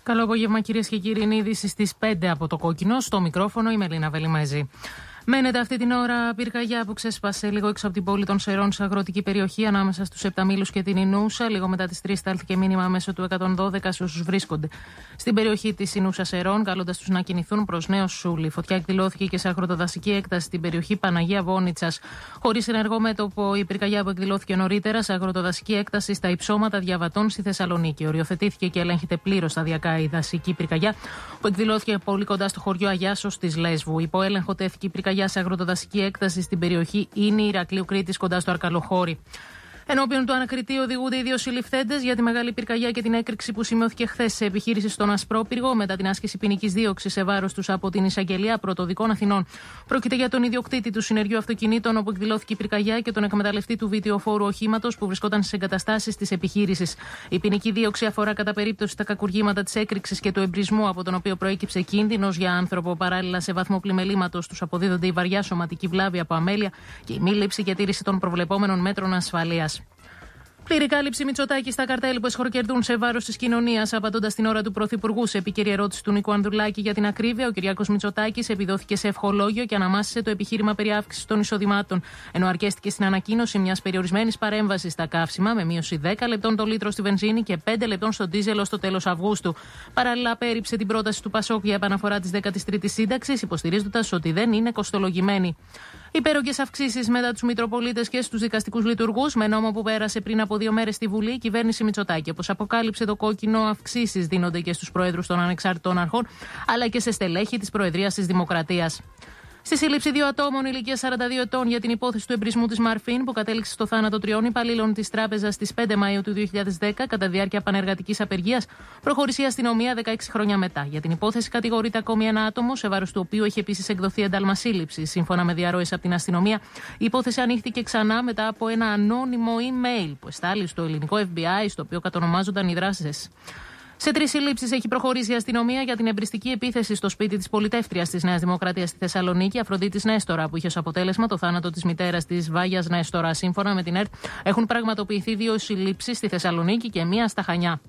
Καλό απόγευμα, κυρίες και κύριοι. Είναι είδηση στις 5 από το Κόκκινο. Στο μικρόφωνο η Μελίνα Βελιμέζη. Μένεται αυτή την ώρα πυρκαγιά που ξέσπασε λίγο έξω από την πόλη των Σερών σε αγροτική περιοχή ανάμεσα στους Επταμήλους και την Ινούσα. Λίγο μετά τις 3 στάλθηκε μήνυμα μέσω του 112 σε όσους βρίσκονται στην περιοχή της Ινούσα Σερών, καλώντας τους να κινηθούν προς Νέο Σούλη. Η φωτιά εκδηλώθηκε και σε αγροτοδασική έκταση στην περιοχή Παναγία Βόνιτσας. Χωρίς ενεργό μέτωπο, η πυρκαγιά που εκδηλώθηκε νωρίτερα σε αγροτοδασική έκταση στα υψώματα Διαβατών στη Θεσσαλονίκη. Οριοθετήθηκε και ελέγχεται πλήρως σταδιακά η δασική πυρκαγιά που εκδηλώθηκε πολύ κοντά στο χωριό Αγιάσος της Λέσβου. Υπό έλεγχο τέθηκε η πυρκαγιά σε αγροτοδασική έκταση στην περιοχή Ίνη Ηρακλείου Κρήτης κοντά στο Αρκαλοχώρι. Ενώπιον του ανακριτή οδηγούνται οι δύο συλληφθέντες για τη μεγάλη πυρκαγιά και την έκρηξη που σημειώθηκε χθες σε επιχείρηση στον Ασπρόπυργο μετά την άσκηση ποινικής δίωξης σε βάρος τους από την Εισαγγελία Πρωτοδικών Αθηνών. Πρόκειται για τον ιδιοκτήτη του συνεργείου αυτοκινήτων όπου εκδηλώθηκε η πυρκαγιά και τον εκμεταλλευτή του βιτιοφόρου οχήματος που βρισκόταν στις εγκαταστάσεις της επιχείρησης. Η ποινική δίωξη αφορά κατά περίπτωση τα κακουργήματα της έκρηξης και του εμπρισμού από τον οποίο προέκυψε κίνδυνος για άνθρωπο. Παράλληλα, σε βαθμό πλημελήματος τους αποδίδονται η βαριά σωματική βλάβη από αμέλεια και η μη λήψη και τήρηση των προβλεπόμενων μέτρων ασφαλείας. Πλήρη κάλυψη Μητσοτάκη στα καρτέλ που εσχωροκερδούν σε βάρος της κοινωνίας. Απαντώντας την ώρα του Πρωθυπουργού σε επίκαιρη ερώτηση του Νίκου Ανδρουλάκη για την ακρίβεια, ο Κυριάκος Μητσοτάκης επιδόθηκε σε ευχολόγιο και αναμάσισε το επιχείρημα περί αύξησης των εισοδημάτων. Ενώ αρκέστηκε στην ανακοίνωση μιας περιορισμένης παρέμβασης στα καύσιμα με μείωση 10 λεπτών το λίτρο στη βενζίνη και 5 λεπτών στο ντίζελ ως το τέλος Αυγούστου. Παράλληλα, απέρριψε την πρόταση του Πασόκ για επαναφορά της 13ης σύνταξης, υποστηρίζοντας ότι δεν είναι κοστολογημένη. Υπέρογγες αυξήσεις μετά τους Μητροπολίτες και στους δικαστικούς λειτουργούς, με νόμο που πέρασε πριν από 2 μέρες στη Βουλή, η κυβέρνηση Μητσοτάκη. Όπως αποκάλυψε το Κόκκινο, αυξήσεις δίνονται και στους προέδρους των ανεξάρτητων αρχών, αλλά και σε στελέχη της Προεδρίας της Δημοκρατίας. Στη σύλληψη 2 ατόμων ηλικίας 42 ετών για την υπόθεση του εμπρισμού της Μαρφίν, που κατέληξε στο θάνατο 3 υπαλλήλων της τράπεζας στις 5 Μαΐου του 2010 κατά διάρκεια πανεργατικής απεργίας, προχώρησε η αστυνομία 16 χρόνια μετά. Για την υπόθεση κατηγορείται ακόμη ένα άτομο, σε βάρος του οποίου έχει επίσης εκδοθεί ένταλμα σύλληψης. Σύμφωνα με διαρροές από την αστυνομία, η υπόθεση ανοίχθηκε ξανά μετά από ένα ανώνυμο email που εστάλει στο ελληνικό FBI, στο οποίο κατονομάζονταν οι δράστες. Σε 3 συλλήψεις έχει προχωρήσει η αστυνομία για την εμπριστική επίθεση στο σπίτι της πολιτεύτριας της Νέας Δημοκρατίας στη Θεσσαλονίκη, Αφροδίτης Νέστορα, που είχε ως αποτέλεσμα το θάνατο της μητέρας της Βάγιας Νέστορα. Σύμφωνα με την ΕΡΤ, έχουν πραγματοποιηθεί 2 συλλήψεις στη Θεσσαλονίκη και 1 στα Χανιά.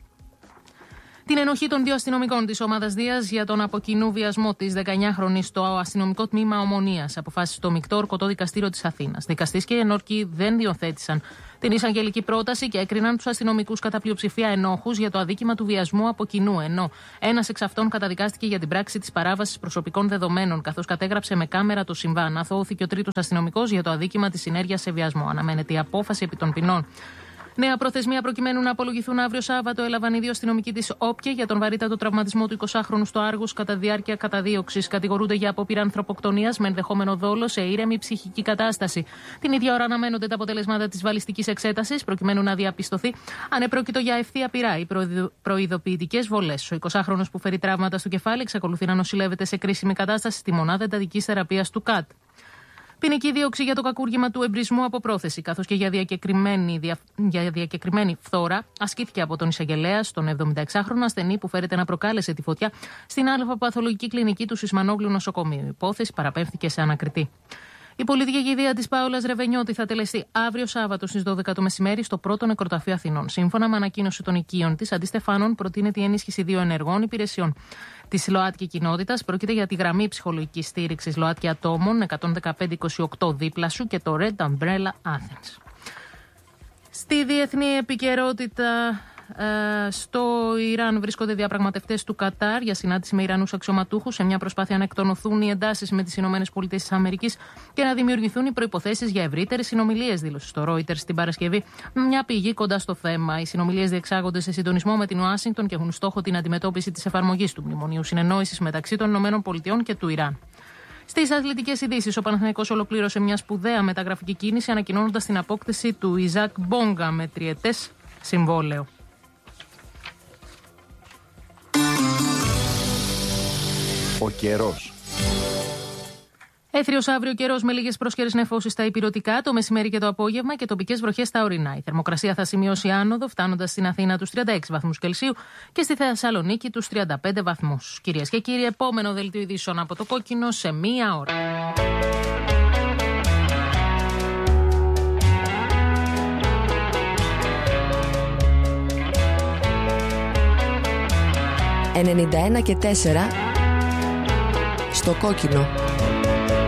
Την ενοχή των 2 αστυνομικών της ομάδας Δίας για τον αποκοινού βιασμό της 19χρονης στο αστυνομικό τμήμα Ομονίας αποφάσισε το μεικτό ορκωτό δικαστήριο της Αθήνας. Δικαστής και ενόρκοι δεν διοθέτησαν την εισαγγελική πρόταση και έκριναν τους αστυνομικούς κατά πλειοψηφία ενόχους για το αδίκημα του βιασμού από κοινού. Ενώ ένας εξ αυτών καταδικάστηκε για την πράξη της παράβασης προσωπικών δεδομένων, καθώς κατέγραψε με κάμερα το συμβάν. Αθώθηκε ο 3ος αστυνομικός για το αδίκημα της συνέργειας σε βιασμό. Αναμένεται η απόφαση επί των ποινών. Νέα προθεσμία προκειμένου να απολογηθούν αύριο Σάββατο έλαβαν οι 2 αστυνομικοί της ΟΠΚΕ για τον βαρύτατο τραυματισμό του 20χρονου στο Άργους κατά διάρκεια καταδίωξης. Κατηγορούνται για απόπειρα ανθρωποκτονίας με ενδεχόμενο δόλο σε ήρεμη ψυχική κατάσταση. Την ίδια ώρα αναμένονται τα αποτελέσματα της βαλιστικής εξέτασης προκειμένου να διαπιστωθεί αν επρόκειτο για ευθεία πυρά ή προειδοποιητικές βολές. Ο 20χρονος που φέρει τραύματα στο κεφάλι εξακολουθεί να νοσηλεύεται σε κρίσιμη κατάσταση στη μονάδα εντατικής θεραπείας του ΚΑΤ. Ποινική δίωξη για το κακούργημα του εμπρισμού από πρόθεση, καθώς και για διακεκριμένη φθόρα, ασκήθηκε από τον εισαγγελέα στον 76χρονο ασθενή που φέρεται να προκάλεσε τη φωτιά στην αλφαπαθολογική κλινική του Σισμανόγλου νοσοκομείου. Η υπόθεση παραπέμφθηκε σε ανακριτή. Η πολιτική κηδεία της Πάολας Ρεβενιώτη θα τελεστεί αύριο Σάββατο στις 12 το μεσημέρι στο πρώτο νεκροταφείο Αθηνών. Σύμφωνα με ανακοίνωση των οικείων της, αντί Στεφάνων, προτείνεται η ενίσχυση 2 ενεργών υπηρεσιών της ΛΟΑΤΚΙ κοινότητας. Πρόκειται για τη γραμμή ψυχολογικής στήριξης ΛΟΑΤΚΙ ατόμων 11528 δίπλα σου και το Red Umbrella Athens. Στη διεθνή επικαιρότητα, στο Ιράν βρίσκονται διαπραγματευτές του Κατάρ για συνάντηση με Ιρανούς αξιωματούχους σε μια προσπάθεια να εκτονωθούν οι εντάσεις με τις ΗΠΑ και να δημιουργηθούν οι προϋποθέσεις για ευρύτερες συνομιλίες, δήλωσε στο Reuters την Παρασκευή μια πηγή κοντά στο θέμα. Οι συνομιλίες διεξάγονται σε συντονισμό με την Ουάσιγκτον και έχουν στόχο την αντιμετώπιση της εφαρμογής του Μνημονίου Συνεννόησης μεταξύ των ΗΠΑ και του Ιράν. Στις αθλητικές ειδήσεις, ο Παναθηναϊκός ολοκλήρωσε μια σπουδαία μεταγραφική κίνηση ανακοινώνοντας την απόκτηση του Ιζακ Μπόγκα με 3ετές συμβόλαιο. Ο καιρός. Έθριος αύριο καιρός με λίγες πρόσκαιρες νεφώσεις στα ηπειρωτικά, το μεσημέρι και το απόγευμα και τοπικές βροχές στα ορεινά. Η θερμοκρασία θα σημειώσει άνοδο, φτάνοντας στην Αθήνα τους 36 βαθμούς Κελσίου και στη Θεσσαλονίκη τους 35 βαθμούς. Κυρίες και κύριοι, επόμενο δελτίο ειδήσεων από το Κόκκινο σε 1 ώρα. 91 και 4 στο κόκκινο.